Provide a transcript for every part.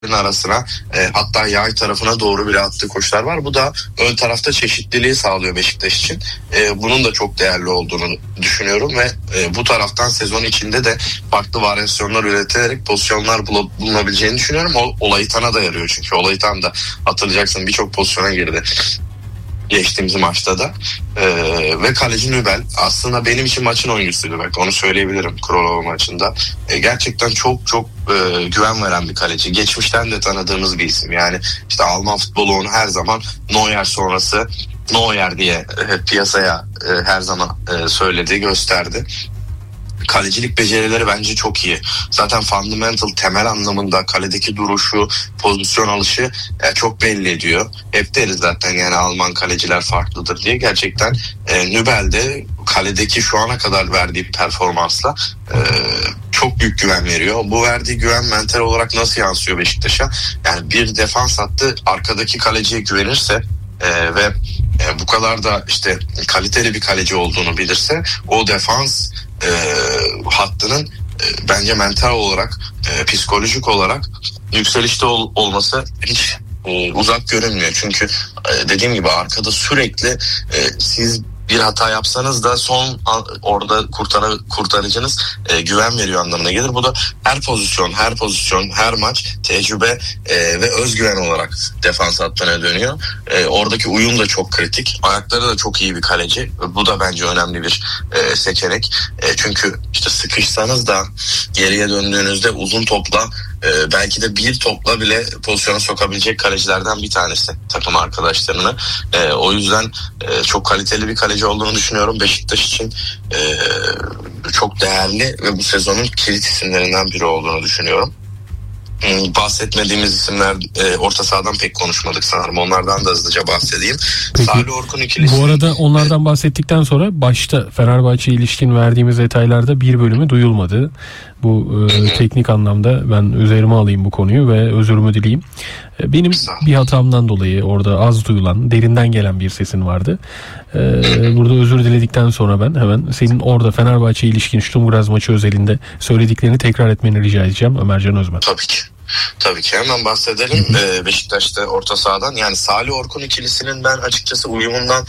arasına hatta yay tarafına doğru bile attığı koşular var. Bu da ön tarafta çeşitliliği sağlıyor Beşiktaş için. Bunun da çok değerli olduğunu düşünüyorum ve bu taraftan sezon içinde de farklı varyasyonlar üretilerek pozisyonlar bulunabileceğini düşünüyorum. Olaytan'a da yarıyor çünkü Olaytan da hatırlayacaksın birçok pozisyona girdi geçtiğimiz maçta da. Ve kaleci Nübel aslında benim için maçın oyuncusuydu, bak onu söyleyebilirim Krolova maçında. Gerçekten çok güven veren bir kaleci. Geçmişten de tanıdığımız bir isim. Yani işte Alman futbolu onu her zaman Neuer sonrası Neuer diye piyasaya her zaman söyledi, gösterdi. Kalecilik becerileri bence çok iyi. Zaten fundamental, temel anlamında kaledeki duruşu, pozisyon alışı çok belli ediyor. Hep deriz zaten yani Alman kaleciler farklıdır diye. Gerçekten Nübel de kaledeki şu ana kadar verdiği performansla çok büyük güven veriyor. Bu verdiği güven mental olarak nasıl yansıyor Beşiktaş'a? Yani bir defans hattı arkadaki kaleciye güvenirse ve bu kadar da işte kaliteli bir kaleci olduğunu bilirse o defans hattının bence mental olarak, psikolojik olarak yükselişte olması hiç uzak görünmüyor. Çünkü dediğim gibi arkada sürekli siz bir hata yapsanız da orada kurtarıcınız güven veriyor anlamına gelir. Bu da her pozisyon, her maç tecrübe ve özgüven olarak defans hattına dönüyor. Oradaki uyum da çok kritik. Ayakları da çok iyi bir kaleci. Bu da bence önemli bir seçenek. Çünkü işte sıkışsanız da geriye döndüğünüzde uzun topla belki de bir topla bile pozisyona sokabilecek kalecilerden bir tanesi takım arkadaşlarını. O yüzden çok kaliteli bir kaleci olduğunu düşünüyorum. Beşiktaş için çok değerli ve bu sezonun kilit isimlerinden biri olduğunu düşünüyorum. Bahsetmediğimiz isimler orta sahadan pek konuşmadık sanırım. Onlardan da hızlıca bahsedeyim. Peki, Salih Orkun ikilisi. Bu arada onlardan bahsettikten sonra başta Fenerbahçe ilişkin verdiğimiz detaylarda bir bölümü duyulmadı. Bu teknik anlamda ben üzerime alayım bu konuyu ve özürümü dileyeyim. Benim bir hatamdan dolayı orada az duyulan, derinden gelen bir sesin vardı. Burada özür diledikten sonra ben hemen senin orada Fenerbahçe ilişkin Sturm Graz maçı özelinde söylediklerini tekrar etmeni rica edeceğim Ömercan Özmen. Tabii ki hemen bahsedelim. Beşiktaş'ta orta sahadan yani Salih Orkun ikilisinin ben açıkçası uyumundan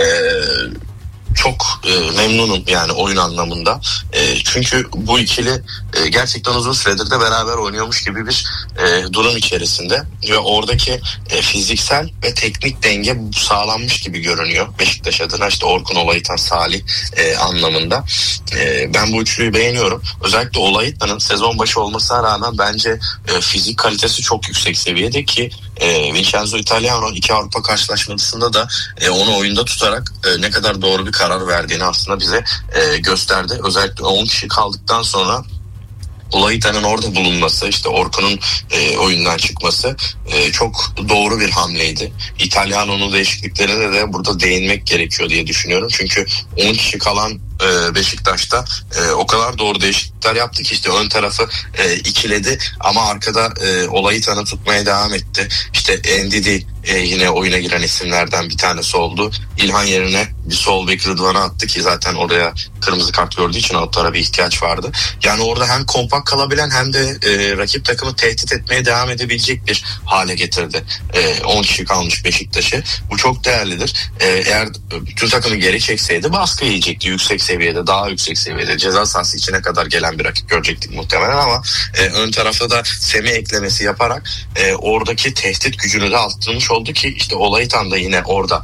çok memnunum yani oyun anlamında. Çünkü bu ikili gerçekten uzun süredir de beraber oynuyormuş gibi bir durum içerisinde ve oradaki fiziksel ve teknik denge sağlanmış gibi görünüyor Beşiktaş adına. İşte Orkun, Olaytan, Salih anlamında. Ben bu üçlüyü beğeniyorum. Özellikle Olaytan'ın sezon başı olmasına rağmen bence fizik kalitesi çok yüksek seviyede ki Vincenzo Italiano 2 Avrupa karşılaşmasında da onu oyunda tutarak ne kadar doğru bir karar verdiğini aslında bize gösterdi. Özellikle 10 kişi kaldıktan sonra Olaytan'ın orada bulunması, işte Orkun'un oyundan çıkması çok doğru bir hamleydi. İtalyano'nun değişikliklerine de burada değinmek gerekiyor diye düşünüyorum. Çünkü 10 kişi kalan Beşiktaş'ta o kadar doğru değişiklikler yaptı ki işte ön tarafı ikiledi ama arkada Olaytan'ı tutmaya devam etti. İşte Ndidi yine oyuna giren isimlerden bir tanesi oldu. İlhan yerine bir sol bek Rıdvan'ı attı ki zaten oraya kırmızı kart gördüğü için altlara bir ihtiyaç vardı. Yani orada hem kompakt kalabilen hem de rakip takımı tehdit etmeye devam edebilecek bir hale getirdi. 10 kişi kalmış Beşiktaş'ı. Bu çok değerlidir. Eğer bütün takımı geri çekseydi baskı yiyecekti yüksek seviyede, daha yüksek seviyede. Ceza sahası içine kadar gelen bir rakip görecektik muhtemelen ama ön tarafta da Semih eklemesi yaparak oradaki tehdit gücünü de arttırmış oldu ki işte Olaytan da yine orada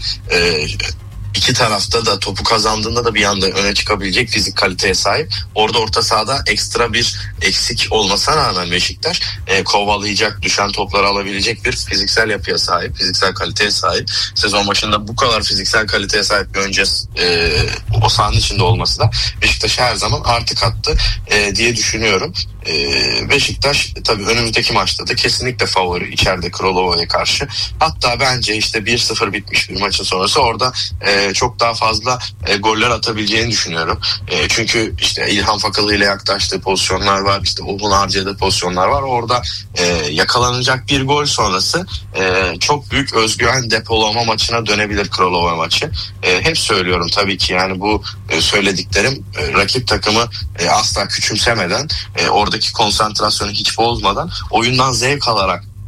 İki tarafta da topu kazandığında da bir anda öne çıkabilecek fizik kaliteye sahip. Orada orta sahada ekstra bir eksik olmasına rağmen Beşiktaş kovalayacak, düşen topları alabilecek bir fiziksel yapıya sahip, fiziksel kaliteye sahip. Sezon başında bu kadar fiziksel kaliteye sahip bir önce o sahanın içinde olması da Beşiktaş'a her zaman artı kattı diye düşünüyorum. Beşiktaş tabii önümüzdeki maçta da kesinlikle favori içeride Krolova'ya karşı. Hatta bence işte 1-0 bitmiş bir maçın sonrası orada çok daha fazla goller atabileceğini düşünüyorum. Çünkü işte İlhan Fakalı ile yaklaştığı pozisyonlar var. İşte Uhun harcadığı pozisyonlar var. Orada yakalanacak bir gol sonrası çok büyük özgüven depolama maçına dönebilir Krolova maçı. Hep söylüyorum tabii ki yani bu söylediklerim rakip takımı asla küçümsemeden oradaki konsantrasyonu hiç bozmadan oyundan zevk alarak